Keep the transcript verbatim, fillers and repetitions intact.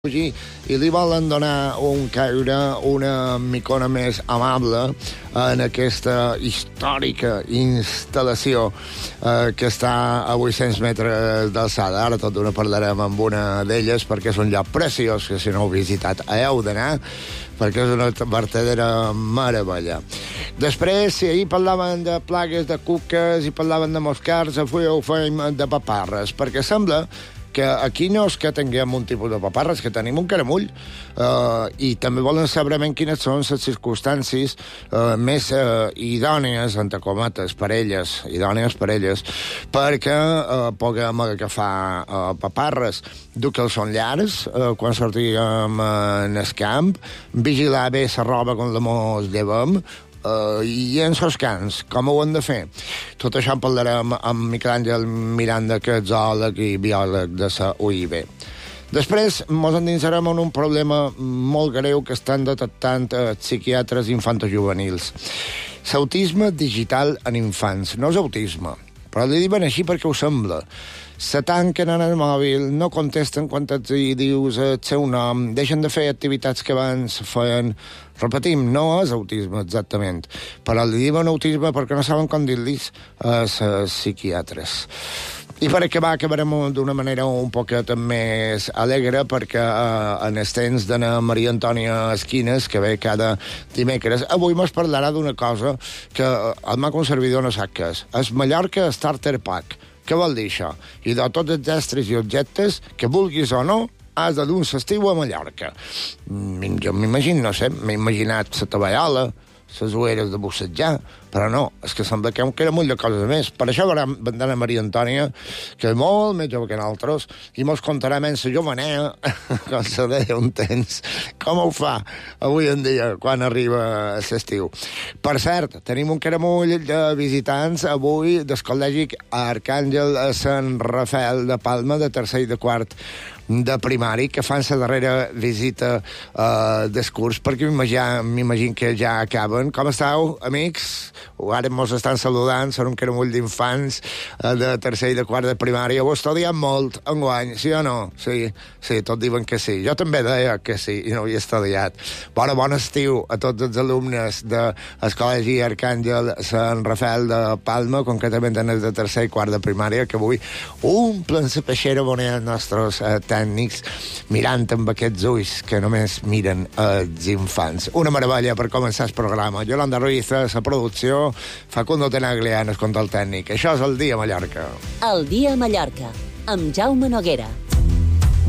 i li volen donar un caire una micona més amable en aquesta històrica instal·lació eh, que està a vuit-cents metres d'alçada. Ara tot d'una parlarem amb una d'elles perquè és un lloc preciós que si no heu visitat heu d'anar perquè és una vertadera meravella. Després, si ahir parlaven de plagues de cuques i parlaven de moscars, avui ho fem de paparres, perquè sembla que aquí no és que tinguem un tipus de paparres, que tenim un caramull, eh, i també volen saber ben quines són les circumstàncies eh, més eh, idònies, entre cometes, per elles, idònies per elles, perquè eh, puguem agafar eh, paparres, dur que els són llargs, eh, quan sortíem en el camp, vigilar bé la roba quan la mos llevem, Uh, i en sos cants, com ho hem de fer? Tot això en parlarem amb Miquel Àngel Miranda, que és zoòleg i biòleg de la U I B. Després ens endinsarem en un problema molt greu que estan detectant eh, psiquiatres infantojuvenils. L'autisme digital en infants. No és autisme, però li diuen així perquè ho sembla. Se tanquen en el mòbil, no contesten quan et dius el seu nom, deixen de fer activitats que abans feien. Repetim, no és autisme exactament, però li diuen autisme perquè no saben com dir-los a les psiquiatres. I per acabar, acabarem d'una manera un poquet més alegre, perquè eh, en els temps de Maria Antònia Esquines, que ve cada dimecres, avui mos parlarà d'una cosa que el meu conservador no sap què és. És Mallorca Starter Pack. Què vol dir això? I de tots els extras i objectes, que vulguis o no, has de dur un estiu a Mallorca. Jo m'imagino, no sé, m'he imaginat la tovallola, les ulleres de bussejar, però no, és que sembla que encara molt de coses més. Per això vendrà a Maria Antònia, que és molt més jove que nosaltres, i mos contarà menys la jovenea, com se deia un temps, com ho fa avui en dia, quan arriba l'estiu. Per cert, tenim un caramull de visitants avui del Col·legi Arcàngel Sant Rafael de Palma, de tercer i de quart de primari, que fan la darrera visita eh, del curs, perquè m'imagino que ja acaben. Com esteu, amics? Ara mos estan saludant, són un caramull d'infants eh, de tercer i de quart de primària. Ho estudiat molt enguany, sí o no? Sí, sí, tots diuen que sí. Jo també deia que sí, i no havia estudiat. Bona, bon estiu a tots els alumnes del Col·legi Arcàngel Sant Rafael de Palma, concretament en els de tercer i quart de primària, que avui omplen la peixera boner els nostres eh, tècnics, mirant amb aquests ulls que només miren els infants. Una meravella per començar el programa. Yolanda Ruiz, la producció, Facundo Tenaglia, en el control tècnic. Això és El Dia a Mallorca. El Dia a Mallorca, amb Jaume Noguera.